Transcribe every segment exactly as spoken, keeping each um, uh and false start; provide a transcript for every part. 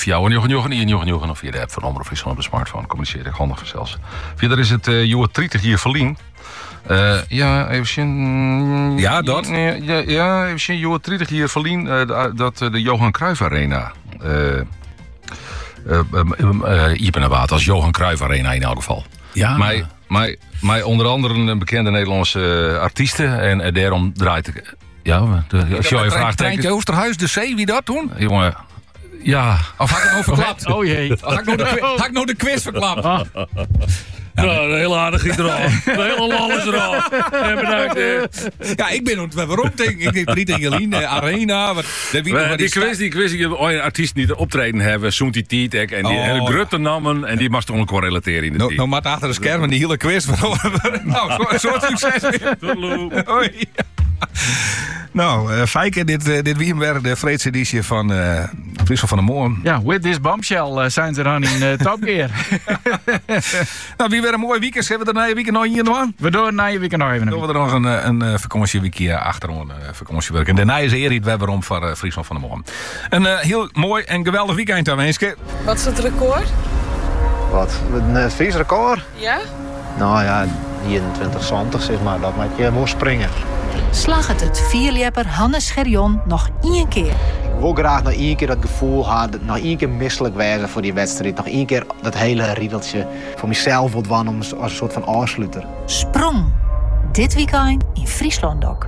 via negen negen negen negen negen of via de app van Omroep Friesland op de smartphone. Communiceer ik handig zelfs. Verder is het uh, Joe Trietig hier Verlien. Uh, ja, even zien. Ja, dat? Ja, ja, ja even zien. Joe Trietig hier Verlien. Uh, dat uh, de Johan Cruijff Arena. Uh, uh, uh, uh, hier ben water als Johan Cruijff Arena in elk geval. Ja. Maar, maar, maar onder andere een bekende Nederlandse uh, artiesten. En uh, daarom draait ik. Ja, de, als je je vraagt. Treintje Oosterhuis, de C, wie dat toen? Jongen. Ja. Of had ik het nou verklapt? Oh jee. Had ik nou de, had ik nou de quiz verklapt? Ah. Ja, een hele aardige eraf. Een hele lol is eraf. En bedankt. Eh. Ja, ik ben ontwerp waarom denk ik. Ik Riet en Jelien, Arena. Wat, de, wie, Maar wat die is quiz, die quiz, die ooit een artiest niet optreden hebben, zoent die Tietek en die Oh, hebben grutte namen en die mag toch nog wel relateren in de Nou, team. nou maar achter de schermen die hele quiz. Nou, zo, zo succes weer. Hoi. Nou, uh, Fijke, dit, uh, dit wie weer de vreedseditie van uh, Friesland van de Moorn. Ja, with this bombshell uh, zijn ze dan in uh, Top Gear. Nou, wie weer een mooi weekend. Hebben we er na je weekend nog hier nog aan? We doen na je weekend nog even. Doen we er nog een, een, een vakantieweekje achterom, een vakantiewerk. En daarna is er iets weberom voor uh, Friesland van de Moorn. Een uh, heel mooi en geweldig weekend aan Wenske. Wat is het record? Wat? Een Fries record? Ja? Nou ja, eenentwintig zwantig zeg maar, dat maakt je moest springen. Slag het het vierlepper Hannes Gerjon nog één keer. Ik wil graag nog één keer dat gevoel hebben, nog één keer misselijk wezen voor die wedstrijd. Nog één keer dat hele riedeltje voor mezelf wordt wan om als een soort van afsluiter. Sprong. Dit weekend in Friesland ook.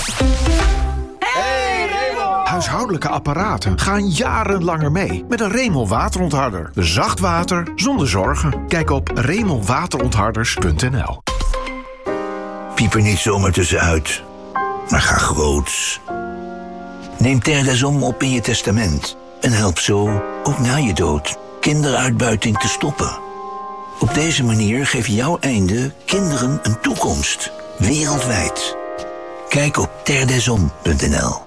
Huishoudelijke apparaten gaan jarenlanger mee met een Remel waterontharder. Zacht water zonder zorgen. Kijk op remelwaterontharders punt n l. Piep er niet zomaar tussenuit, maar ga groots. Neem Terdesom op in je testament en help zo, ook na je dood, kinderuitbuiting te stoppen. Op deze manier geef jouw einde kinderen een toekomst, wereldwijd. Kijk op terdesom punt n l.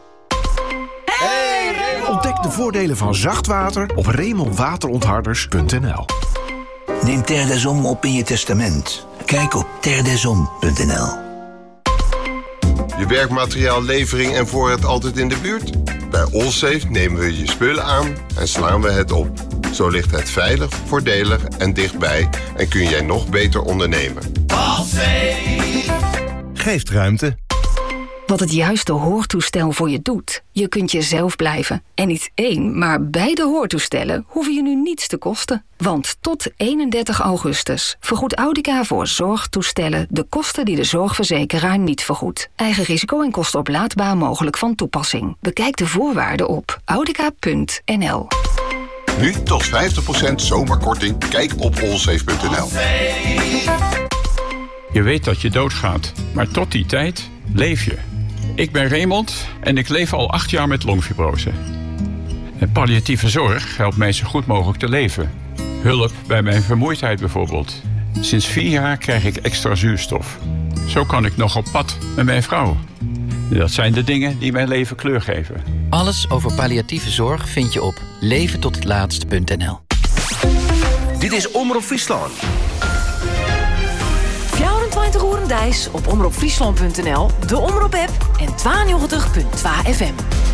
Ontdek de voordelen van zacht water op remelwaterontharders punt n l. Neem Terdesom op in je testament. Kijk op terdesom punt n l. Je werkmateriaal, levering en voorraad altijd in de buurt? Bij Allsafe nemen we je spullen aan en slaan we het op. Zo ligt het veilig, voordelig en dichtbij en kun jij nog beter ondernemen. Allsafe geeft ruimte. Wat het juiste hoortoestel voor je doet. Je kunt jezelf blijven. En niet één, maar beide hoortoestellen hoeven je nu niets te kosten. Want tot eenendertig augustus vergoedt Audica voor zorgtoestellen de kosten die de zorgverzekeraar niet vergoedt. Eigen risico en kosten oplaadbaar mogelijk van toepassing. Bekijk de voorwaarden op audica punt n l. Nu tot vijftig procent zomerkorting. Kijk op allsafe punt n l. Je weet dat je doodgaat, maar tot die tijd leef je. Ik ben Raymond en ik leef al acht jaar met longfibrose. En palliatieve zorg helpt mij zo goed mogelijk te leven. Hulp bij mijn vermoeidheid bijvoorbeeld. Sinds vier jaar krijg ik extra zuurstof. Zo kan ik nog op pad met mijn vrouw. Dat zijn de dingen die mijn leven kleur geven. Alles over palliatieve zorg vind je op leven tot het laatst punt n l. Dit is Omroep Friesland. vierentwintig uur en Dijs op omroep friesland punt n l, de Omroep-app en tweeënnegentig punt twee F M.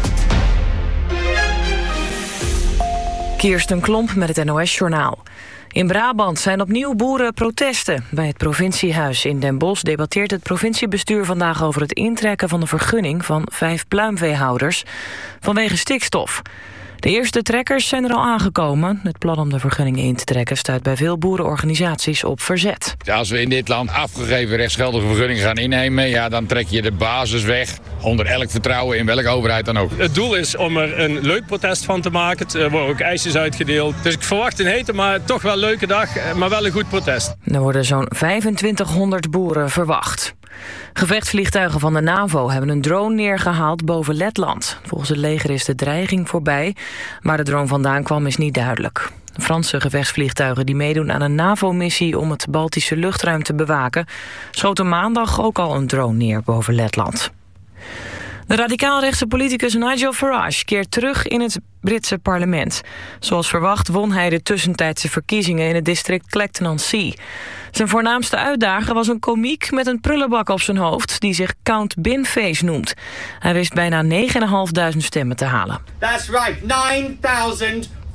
Kirsten Klomp met het N O S-journaal. In Brabant zijn opnieuw boerenprotesten. Bij het provinciehuis in Den Bosch debatteert het provinciebestuur vandaag over het intrekken van de vergunning van vijf pluimveehouders vanwege stikstof. De eerste trekkers zijn er al aangekomen. Het plan om de vergunning in te trekken stuit bij veel boerenorganisaties op verzet. Ja, als we in dit land afgegeven rechtsgeldige vergunningen gaan innemen, ja, dan trek je de basis weg onder elk vertrouwen in welke overheid dan ook. Het doel is om er een leuk protest van te maken. Er worden ook ijsjes uitgedeeld. Dus ik verwacht een hete, maar toch wel een leuke dag, maar wel een goed protest. Er worden zo'n vijfentwintighonderd boeren verwacht. Gevechtsvliegtuigen van de NAVO hebben een drone neergehaald boven Letland. Volgens het leger is de dreiging voorbij, maar de drone vandaan kwam is niet duidelijk. Franse gevechtsvliegtuigen die meedoen aan een NAVO-missie om het Baltische luchtruim te bewaken, schoten maandag ook al een drone neer boven Letland. De radicaalrechtse politicus Nigel Farage keert terug in het Britse parlement. Zoals verwacht won hij de tussentijdse verkiezingen in het district Clacton-on-Sea. Zijn voornaamste uitdager was een komiek met een prullenbak op zijn hoofd die zich Count Binface noemt. Hij wist bijna negen duizend vijfhonderd stemmen te halen. That's right, nine thousand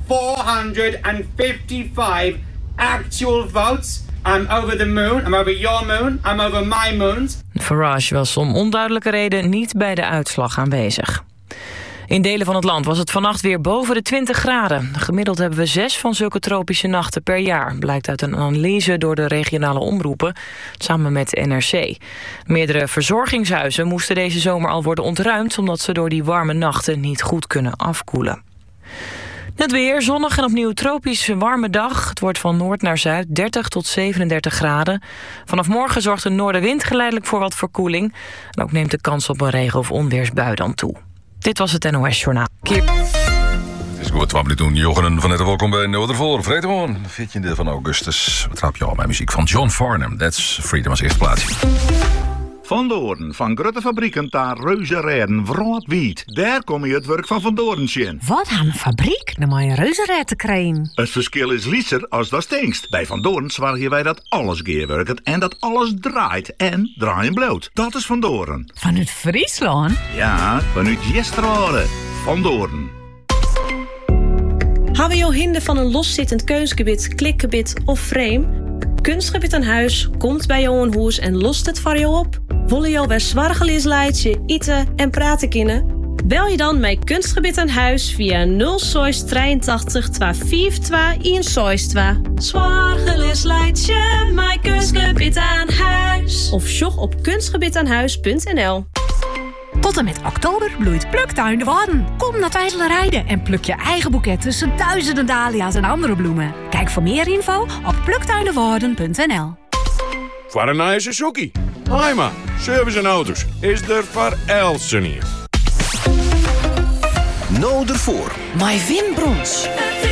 four hundred fifty-five actual votes. I'm over the moon, I'm over your moon, I'm over my moon. Farage was om onduidelijke reden niet bij de uitslag aanwezig. In delen van het land was het vannacht weer boven de twintig graden. Gemiddeld hebben we zes van zulke tropische nachten per jaar, blijkt uit een analyse door de regionale omroepen, samen met N R C. Meerdere verzorgingshuizen moesten deze zomer al worden ontruimd, omdat ze door die warme nachten niet goed kunnen afkoelen. Het weer, zonnig en opnieuw tropisch warme dag. Het wordt van noord naar zuid dertig tot zevenendertig graden. Vanaf morgen zorgt een noordenwind geleidelijk voor wat verkoeling. En ook neemt de kans op een regen- of onweersbui dan toe. Dit was het N O S Journaal. Kier... Het is goed, twaalf minuten doen. Jochen van Netten, welkom bij Noordervoor. Vredemoorn, veertiende van augustus. We trappen je al mijn muziek van John Farnham. That's Freedom als eerste plaatsje. Van Doorn, van grote fabrieken naar reuzenrijden, wrootwiet. Daar kom je het werk van Van Doorn in. Wat aan een fabriek? Dan moet je een reuzenrijden krijgen. Het verschil is lieser als dat stinkt. Bij Van Doorn zorgen wij dat alles geerwerkt en dat alles draait en draaien bloot. Dat is Van Doorn. Vanuit Friesland? Ja, vanuit Jesterode. Van Doorn. Hebben we hinder van een loszittend keusgebied, klikgebied of frame? Kunstgebied aan huis komt bij jou een hoes en lost het voor jou op. Willen jou bij zwargelis leidje, eten en praten kunnen? Bel je dan met Kunstgebied aan huis via nul zes drieëntachtig tweehonderdvijfentwintig honderdzevenentwintig. Zwargelis leidje, met Kunstgebied aan huis. Of sjog op kunstgebiedaanhuis punt n l. Tot en met oktober bloeit Pluktuin de Waarden. Kom naar Twijfelrijden en pluk je eigen boeket tussen duizenden dahlia's en andere bloemen. Kijk voor meer info op pluktuindewaarden punt n l. Voor een nieuwe Suzuki. Haima, service en auto's is er voor Elsen hier. Noordervoor. My Wim Brons.